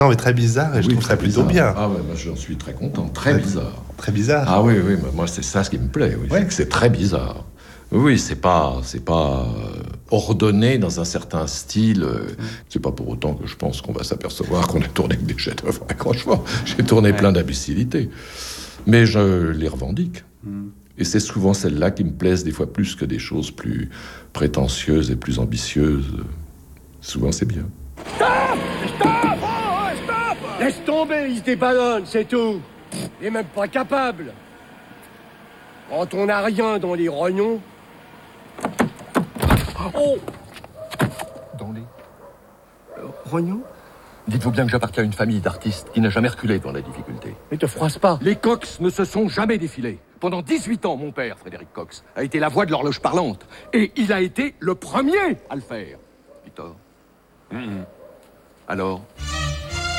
Non, mais très bizarre, et je Oui, trouve ça très plutôt bizarre. bien. Ah ouais, moi j'en suis très content, très bizarre. Très bizarre. Ah oui, oui, moi c'est ça ce qui me plaît, oui, Ouais. c'est que c'est très bizarre. Oui, c'est pas ordonné dans un certain style. C'est pas pour autant que je pense qu'on va s'apercevoir qu'on a tourné avec des chefs-d'œuvre. Franchement, j'ai tourné plein d'imbécilités, mais je les revendique. Et c'est souvent celles-là qui me plaisent des fois plus que des choses plus prétentieuses et plus ambitieuses. Souvent, c'est bien. Laisse tomber, il se déballonne, c'est tout. Il est même pas capable. Quand on n'a rien dans les rognons... Oh! Dans les... Rognons? Dites-vous bien que j'appartiens à une famille d'artistes qui n'a jamais reculé dans la difficulté. Mais te froisse pas. Les Cox ne se sont jamais défilés. Pendant 18 ans, mon père, Frédéric Cox, a été la voix de l'horloge parlante. Et il a été le premier à le faire. Victor. Alors